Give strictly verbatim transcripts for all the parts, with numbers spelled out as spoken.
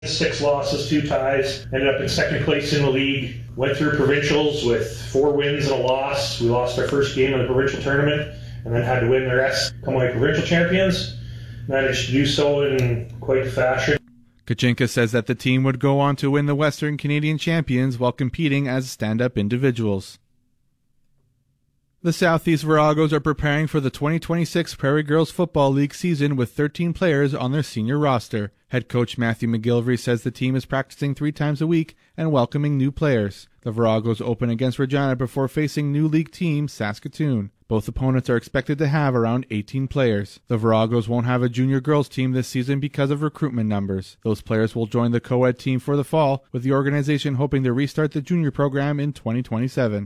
Six losses, two ties, ended up in second place in the league, went through provincials with four wins and a loss. We lost our first game in the provincial tournament and then had to win the rest, come away provincial champions. Managed to do so in quite fashion. Kachinka says that the team would go on to win the Western Canadian Champions while competing as stand-up individuals. The Southeast Viragos are preparing for the twenty twenty-six Prairie Girls Football League season with thirteen players on their senior roster. Head coach Matthew McGilvery says the team is practicing three times a week and welcoming new players. The Viragos open against Regina before facing new league team Saskatoon. Both opponents are expected to have around eighteen players. The Viragos won't have a junior girls team this season because of recruitment numbers. Those players will join the co-ed team for the fall, with the organization hoping to restart the junior program in twenty twenty-seven.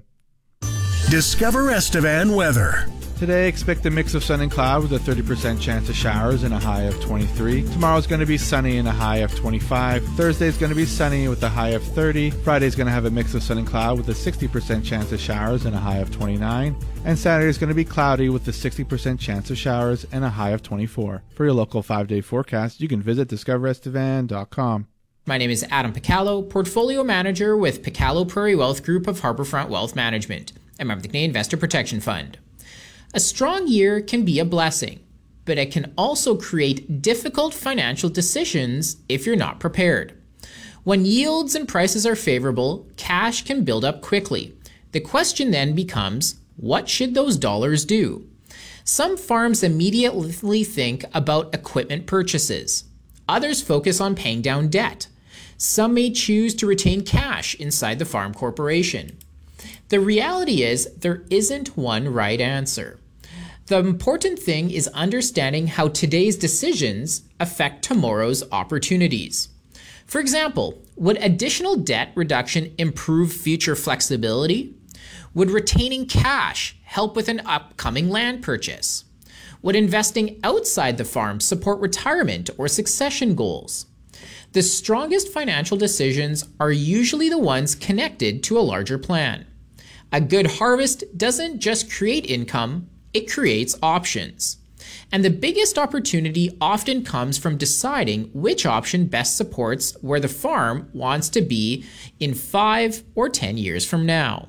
Discover Estevan weather. Today, expect a mix of sun and cloud with a thirty percent chance of showers and a high of twenty-three. Tomorrow's going to be sunny and a high of twenty-five. Thursday's going to be sunny with a high of thirty. Friday's going to have a mix of sun and cloud with a sixty percent chance of showers and a high of twenty-nine. And Saturday's going to be cloudy with a sixty percent chance of showers and a high of twenty-four. For your local five-day forecast, you can visit discover estevan dot com. My name is Adam Picallo, Portfolio Manager with Picallo Prairie Wealth Group of Harbourfront Wealth Management, a member of the Canadian Investor Protection Fund. A strong year can be a blessing, but it can also create difficult financial decisions if you're not prepared. When yields and prices are favorable, cash can build up quickly. The question then becomes, what should those dollars do? Some farms immediately think about equipment purchases. Others focus on paying down debt. Some may choose to retain cash inside the farm corporation. The reality is there isn't one right answer. The important thing is understanding how today's decisions affect tomorrow's opportunities. For example, would additional debt reduction improve future flexibility? Would retaining cash help with an upcoming land purchase? Would investing outside the farm support retirement or succession goals? The strongest financial decisions are usually the ones connected to a larger plan. A good harvest doesn't just create income, it creates options. And the biggest opportunity often comes from deciding which option best supports where the farm wants to be in five or ten years from now.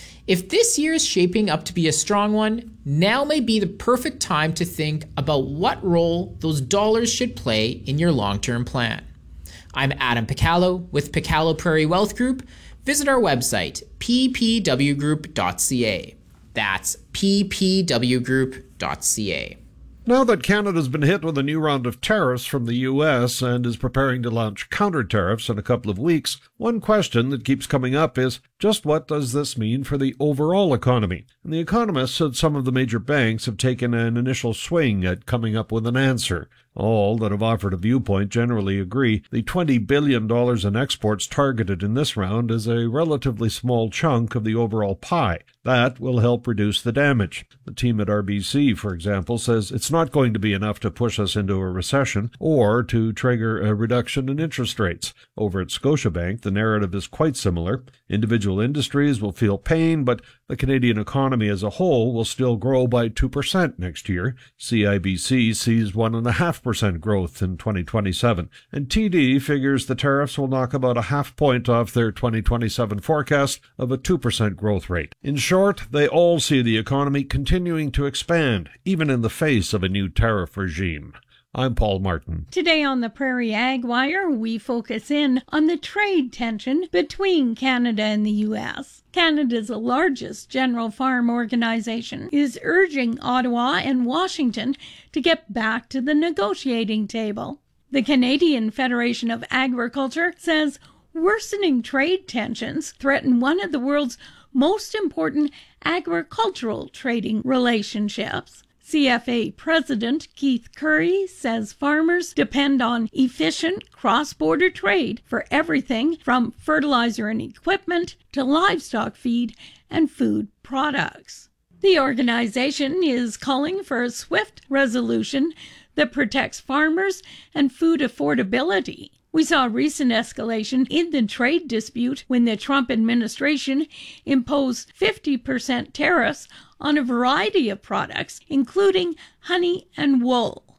If this year is shaping up to be a strong one, now may be the perfect time to think about what role those dollars should play in your long-term plan. I'm Adam Picallo with Picallo Prairie Wealth Group. Visit our website, p p w group dot c a. That's p p w group dot c a. Now that Canada's been hit with a new round of tariffs from the U S and is preparing to launch counter-tariffs in a couple of weeks, one question that keeps coming up is, just what does this mean for the overall economy? And The Economist said some of the major banks have taken an initial swing at coming up with an answer. All that have offered a viewpoint generally agree the twenty billion dollars in exports targeted in this round is a relatively small chunk of the overall pie. That will help reduce the damage. The team at R B C, for example, says it's not going to be enough to push us into a recession or to trigger a reduction in interest rates. Over at Scotiabank, the narrative is quite similar. Individual industries will feel pain, but the Canadian economy as a whole will still grow by two percent next year. C I B C sees one point five percent growth in twenty twenty-seven, and T D figures the tariffs will knock about a half point off their twenty twenty-seven forecast of a two percent growth rate. In short, they all see the economy continuing to expand, even in the face of a new tariff regime. I'm Paul Martin. Today on the Prairie Ag Wire, we focus in on the trade tension between Canada and the U S. Canada's largest general farm organization is urging Ottawa and Washington to get back to the negotiating table. The Canadian Federation of Agriculture says worsening trade tensions threaten one of the world's most important agricultural trading relationships. C F A President Keith Currie says farmers depend on efficient cross-border trade for everything from fertilizer and equipment to livestock feed and food products. The organization is calling for a swift resolution that protects farmers and food affordability. We saw a recent escalation in the trade dispute when the Trump administration imposed fifty percent tariffs on a variety of products, including honey and wool.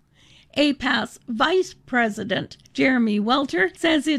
A P A S Vice President Jeremy Welter says it